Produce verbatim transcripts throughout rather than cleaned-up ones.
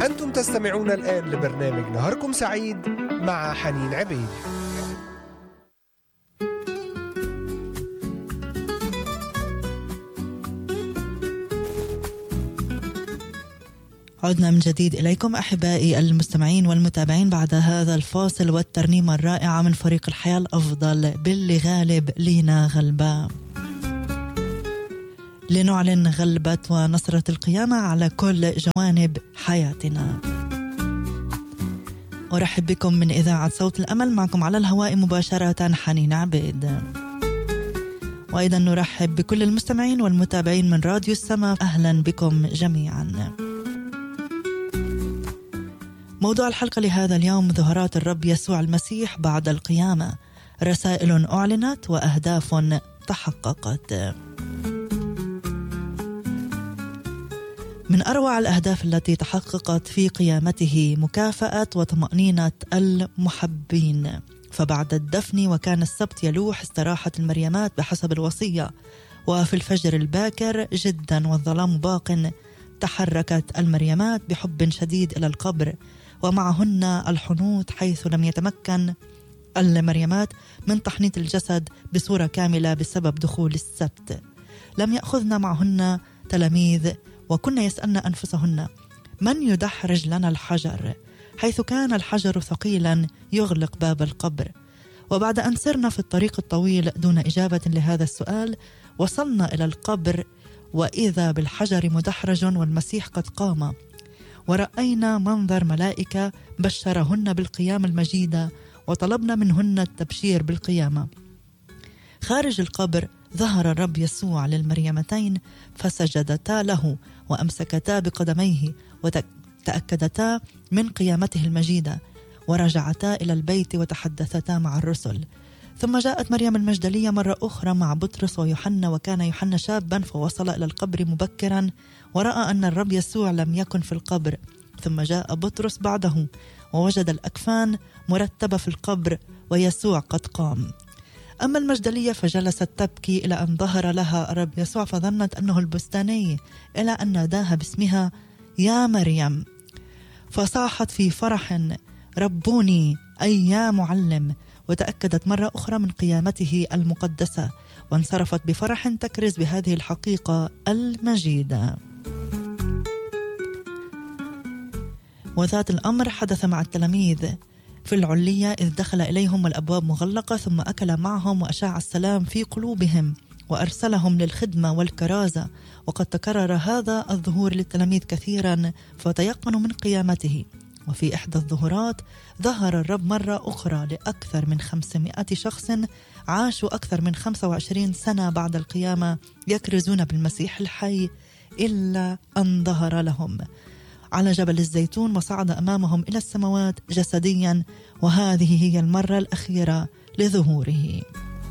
أنتم تستمعون الآن لبرنامج نهاركم سعيد مع حنين عبيد. عدنا من جديد إليكم أحبائي المستمعين والمتابعين بعد هذا الفاصل والترنيمة الرائعة من فريق الحياة الأفضل باللي غالب لينا غلبة، لنعلن غلبة ونصرة القيامة على كل جوانب حياتنا. أرحب بكم من إذاعة صوت الأمل، معكم على الهواء مباشرة حنين عبيد. وأيضا نرحب بكل المستمعين والمتابعين من راديو السماء، أهلا بكم جميعا. موضوع الحلقة لهذا اليوم: ظهورات الرب يسوع المسيح بعد القيامة، رسائل أعلنت وأهداف تحققت. من أروع الأهداف التي تحققت في قيامته مكافأة وطمأنينة المحبين، فبعد الدفن وكان السبت يلوح استراحت المريمات بحسب الوصية، وفي الفجر الباكر جدا والظلام باق تحركت المريمات بحب شديد إلى القبر، ومعهن الحنوط، حيث لم يتمكن المريمات من تحنيط الجسد بصورة كاملة بسبب دخول السبت. لم يأخذن معهن تلاميذ، وكن يسألن أنفسهن: من يدحرج لنا الحجر؟ حيث كان الحجر ثقيلا يغلق باب القبر. وبعد أن سرنا في الطريق الطويل دون إجابة لهذا السؤال، وصلنا إلى القبر، وإذا بالحجر مدحرج والمسيح قد قام، ورأينا منظر ملائكة بشرهن بالقيامة المجيدة، وطلبنا منهن التبشير بالقيامة. خارج القبر ظهر الرب يسوع للمريمتين، فسجدتا له وأمسكتا بقدميه وتأكدتا من قيامته المجيدة، ورجعتا إلى البيت وتحدثتا مع الرسل. ثم جاءت مريم المجدلية مرة أخرى مع بطرس ويوحنا، وكان يوحنا شابا، فوصل إلى القبر مبكرا ورأى أن الرب يسوع لم يكن في القبر. ثم جاء بطرس بعده ووجد الأكفان مرتبة في القبر ويسوع قد قام. أما المجدلية فجلست تبكي إلى أن ظهر لها الرب يسوع، فظنت أنه البستاني، إلى أن ناداها باسمها: يا مريم. فصاحت في فرح: ربوني، أي يا معلم. وتأكدت مرة أخرى من قيامته المقدسة، وانصرفت بفرح تكرز بهذه الحقيقة المجيدة. وذات الأمر حدث مع التلاميذ في العلية، إذ دخل إليهم والأبواب مغلقة، ثم أكل معهم وأشاع السلام في قلوبهم، وأرسلهم للخدمة والكرازة. وقد تكرر هذا الظهور للتلاميذ كثيرا، فتيقنوا من قيامته. وفي إحدى الظهورات ظهر الرب مرة أخرى لأكثر من خمسمائة شخص عاشوا أكثر من خمسة وعشرين سنة بعد القيامة يكرزون بالمسيح الحي، إلا أن ظهر لهم على جبل الزيتون وصعد أمامهم إلى السماوات جسديا، وهذه هي المرة الأخيرة لظهوره.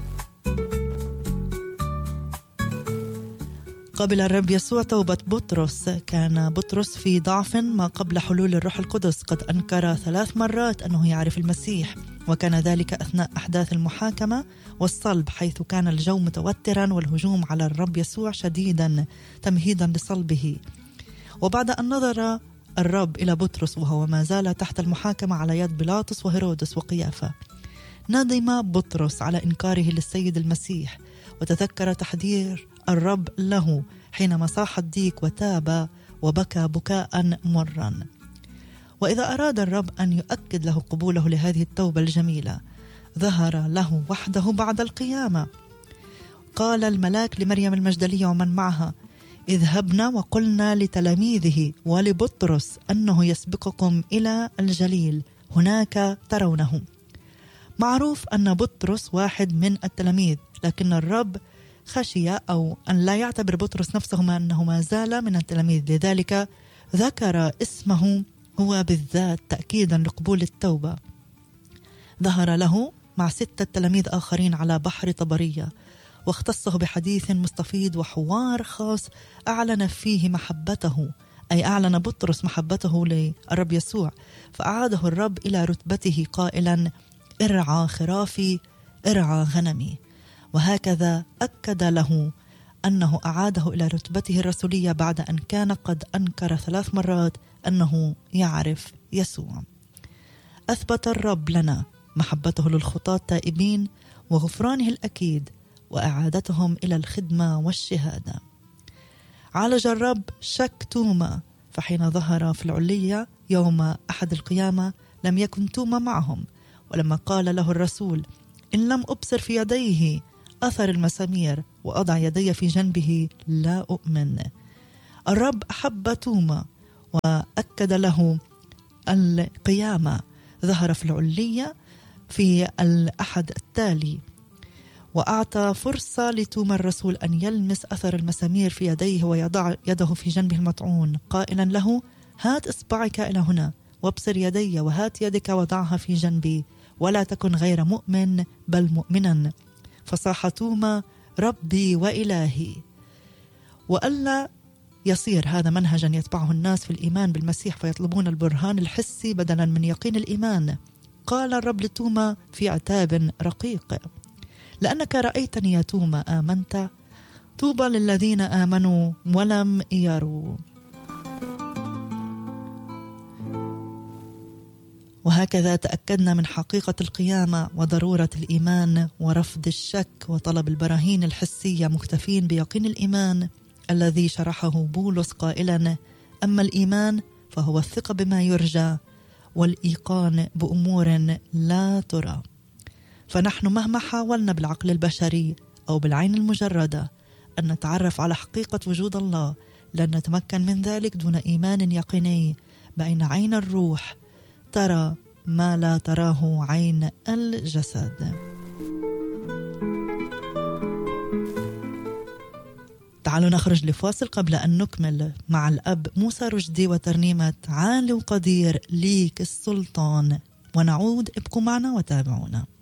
قبل الرب يسوع توبة بطرس. كان بطرس في ضعف ما قبل حلول الروح القدس، قد أنكر ثلاث مرات أنه يعرف المسيح، وكان ذلك أثناء أحداث المحاكمة والصلب، حيث كان الجو متوترا والهجوم على الرب يسوع شديدا تمهيدا لصلبه. وبعد أن نظر الرب إلى بطرس وهو ما زال تحت المحاكمة على يد بيلاطس وهيرودس وقيافة، ندم بطرس على إنكاره للسيد المسيح، وتذكر تحذير الرب له حينما صاح الديك وتاب وبكى بكاء مرا. وإذا أراد الرب أن يؤكد له قبوله لهذه التوبة الجميلة، ظهر له وحده بعد القيامة. قال الملاك لمريم المجدلية ومن معها: اذهبنا وقلنا لتلاميذه ولبطرس أنه يسبقكم إلى الجليل، هناك ترونه. معروف أن بطرس واحد من التلاميذ، لكن الرب خشي أو أن لا يعتبر بطرس نفسه ما أنه ما زال من التلاميذ، لذلك ذكر اسمه هو بالذات تأكيدا لقبول التوبة. ظهر له مع ستة تلاميذ آخرين على بحر طبرية، واختصه بحديث مستفيض وحوار خاص أعلن فيه محبته، أي أعلن بطرس محبته للرب يسوع، فأعاده الرب إلى رتبته قائلا: ارعى خرافي، ارعى غنمي. وهكذا أكد له أنه أعاده إلى رتبته الرسولية بعد أن كان قد أنكر ثلاث مرات أنه يعرف يسوع. أثبت الرب لنا محبته للخطاة التائبين وغفرانه الأكيد وإعادتهم إلى الخدمة والشهادة. عالج الرب شك توما، فحين ظهر في العلية يوم أحد القيامة لم يكن توما معهم، ولما قال له الرسول إن لم أبصر في يديه أثر المسامير وأضع يدي في جنبه لا أؤمن. الرب أحب توما وأكد له القيامة، ظهر في العلية في الأحد التالي وأعطى فرصة لتوما الرسول أن يلمس أثر المسامير في يديه ويضع يده في جنبه المطعون، قائلا له هات إصبعك إلى هنا وابصر يدي، وهات يدك وضعها في جنبي، ولا تكن غير مؤمن بل مؤمنا. فصاح توما ربي وإلهي. وألا يصير هذا منهجا يتبعه الناس في الإيمان بالمسيح فيطلبون البرهان الحسي بدلا من يقين الإيمان. قال الرب لتوما في عتاب رقيق لأنك رأيتني يا توما آمنت، طوبى للذين آمنوا ولم يروا. وهكذا تأكدنا من حقيقة القيامة وضرورة الإيمان ورفض الشك وطلب البراهين الحسية، مكتفين بيقين الإيمان الذي شرحه بولس قائلا أما الإيمان فهو الثقة بما يرجى والإيقان بأمور لا ترى. فنحن مهما حاولنا بالعقل البشري أو بالعين المجردة أن نتعرف على حقيقة وجود الله لن نتمكن من ذلك دون إيمان يقيني بين عين الروح ترى ما لا تراه عين الجسد. تعالوا نخرج لفاصل قبل أن نكمل مع الأب موسى رشدي وترنيمة عال وقدير ليك السلطان، ونعود. ابقوا معنا وتابعونا.